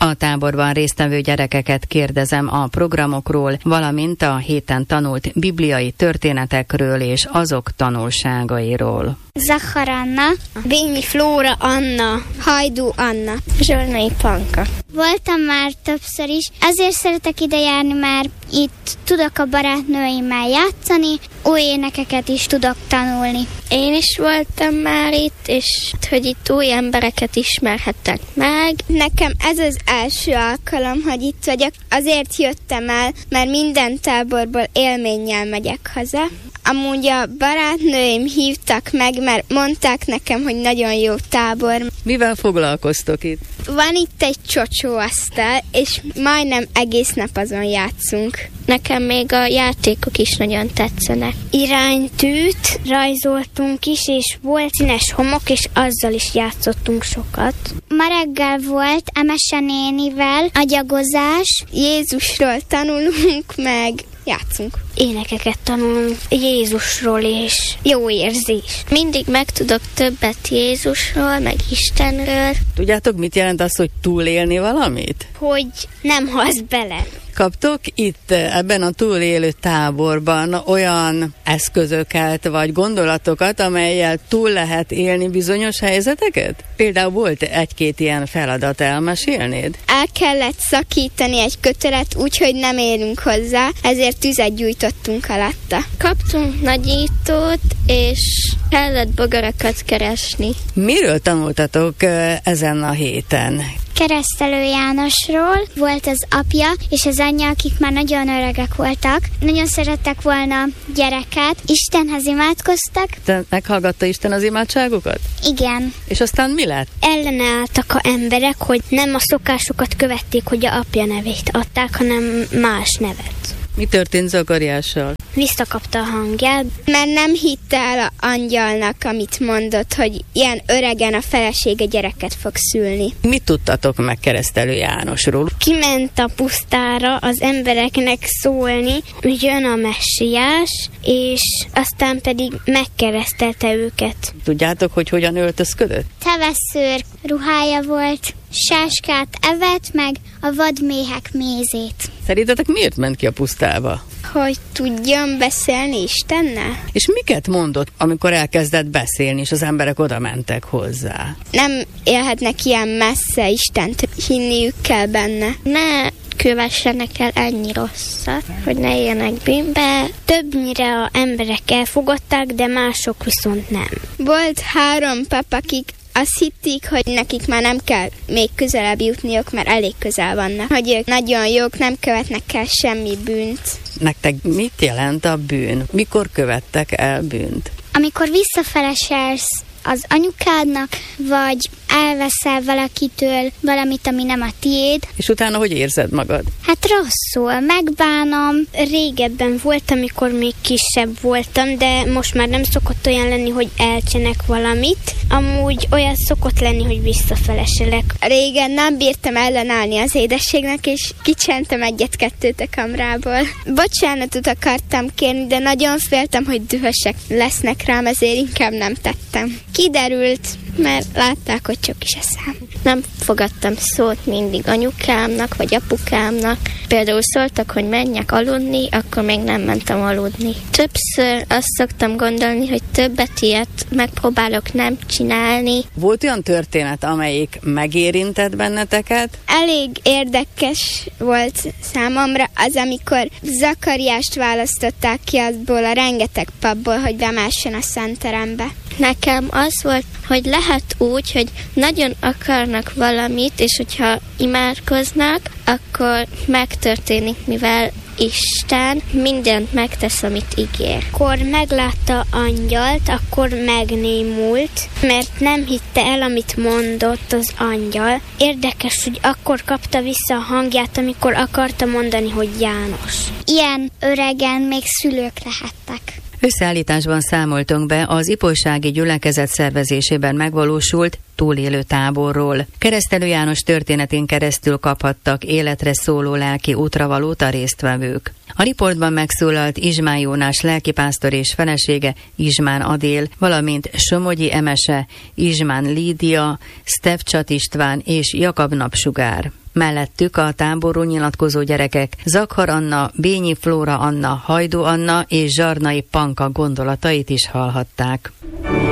A táborban résztvevő gyerekeket kérdezem a programokról, valamint a héten tanult bibliai történetekről és azok tanulságairól. Zachar Anna, Bényi Flóra Anna, Hajdú Anna, Zsolnai Panka. Voltam már többször is, ezért szeretek ide járni, mert itt tudok a barátnőimmel játszani, új énekeket is tudok tanulni. Én is voltam már itt, és hogy itt új embereket ismerhettek meg. Nekem ez az első alkalom, hogy itt vagyok, azért jöttem el, mert minden táborból élménnyel megyek haza. Amúgy a barátnőim hívtak meg, mert mondták nekem, hogy nagyon jó tábor. Mivel foglalkoztok itt? Van itt egy csocsóasztal, és majdnem egész nap azon játszunk. Nekem még a játékok is nagyon tetszenek. Iránytűt rajzoltunk is, és volt színes homok, és azzal is játszottunk sokat. Ma reggel volt Emese nénivel agyagozás. Jézusról tanulunk, meg játszunk. Énekeket tanulunk Jézusról, és jó érzés. Mindig megtudok többet Jézusról, meg Istenről. Tudjátok, mit jelent az, hogy túlélni valamit? Hogy nem halsz bele. Kaptok itt ebben a túlélő táborban olyan eszközöket vagy gondolatokat, amellyel túl lehet élni bizonyos helyzeteket? Például volt egy-két ilyen feladat, elmesélnéd? El kellett szakítani egy kötelet, úgyhogy nem érünk hozzá, ezért tüzet gyújtottunk alatta. Kaptunk nagyítót, és kellett bogarakat keresni. Miről tanultatok ezen a héten? Keresztelő Jánosról volt az apja és az anyja, akik már nagyon öregek voltak. Nagyon szerettek volna gyereket, Istenhez imádkoztak. Te meghallgatta Isten az imádságokat? Igen. És aztán mi lett? Ellenálltak a emberek, hogy nem a szokásokat követték, hogy a apja nevét adták, hanem más nevet. Mi történt Zakariással? Visszakapta a hangját. Mert nem hitte el a angyalnak, amit mondott, hogy ilyen öregen a felesége gyereket fog szülni. Mit tudtatok meg Keresztelő Jánosról? Kiment a pusztára az embereknek szólni, hogy jön a messiás, és aztán pedig megkeresztelte őket. Tudjátok, hogy hogyan öltözködött? Teveszőr ruhája volt, sáskát evett, meg a vadméhek mézét. Szerintetek miért ment ki a pusztába? Hogy tudjon beszélni Istennel? És miket mondott, amikor elkezdett beszélni, és az emberek oda mentek hozzá? Nem élhetnek ilyen messze Istent, hinniük kell benne. Ne kövessenek el ennyi rosszat, hogy ne éljenek bűnbe. Többnyire a emberek elfogadták, de mások viszont nem. Volt 3 pap, akik azt hitték, hogy nekik már nem kell még közelebb jutniuk, mert elég közel vannak. Hogy ők nagyon jók, nem követnek el semmi bűnt. Nektek mit jelent a bűn? Mikor követtek el bűnt? Amikor visszafeleselsz az anyukádnak, vagy elveszel valakitől valamit, ami nem a tiéd. És utána hogy érzed magad? Hát rosszul, megbánom. Régebben volt, amikor még kisebb voltam, de most már nem szokott olyan lenni, hogy elcsenek valamit. Amúgy olyan szokott lenni, hogy visszafeleselek. Régen nem bírtam ellenállni az édességnek, és kicsentem 1-2 a kamrából. Bocsánatot akartam kérni, de nagyon féltem, hogy dühösek lesznek rám, ezért inkább nem tettem. Kiderült, mert látták, hogy csak is eszem. Nem fogadtam szót mindig anyukámnak, vagy apukámnak. Például szóltak, hogy menjek aludni, akkor még nem mentem aludni. Többször azt szoktam gondolni, hogy többet ilyet megpróbálok nem csinálni. Volt olyan történet, amelyik megérintett benneteket? Elég érdekes volt számomra az, amikor Zakariást választották ki abból a rengeteg papból, hogy bemáson a szenterembe. Nekem az volt, hogy lehet úgy, hogy nagyon akarnak valamit, és hogyha imádkoznak, akkor megtörténik, mivel Isten mindent megtesz, amit ígér. Akkor meglátta angyalt, akkor megnémult, mert nem hitte el, amit mondott az angyal. Érdekes, hogy akkor kapta vissza a hangját, amikor akarta mondani, hogy János. Ilyen öregen még szülők lehettek. Összeállításban számoltunk be az ipolysági gyülekezet szervezésében megvalósult túlélő táborról. Keresztelő János történetén keresztül kaphattak életre szóló lelki útravalót a résztvevők. A riportban megszólalt Izsmán Jónás lelkipásztor és felesége, Izsmán Adél, valamint Somogyi Emese, Izsmán Lídia, Stevcsat István és Jakab Napsugár. Mellettük a táborról nyilatkozó gyerekek Zakhar Anna, Bényi Flóra Anna, Hajdú Anna és Zsarnai Panka gondolatait is hallhatták.